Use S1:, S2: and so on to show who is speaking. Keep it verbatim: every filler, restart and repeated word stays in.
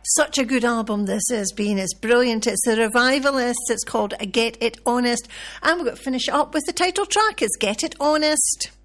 S1: Such a good album this has been. It's brilliant. It's the Revivalists. It's called Get It Honest. And we're going to finish up with the title track. It's Get It Honest.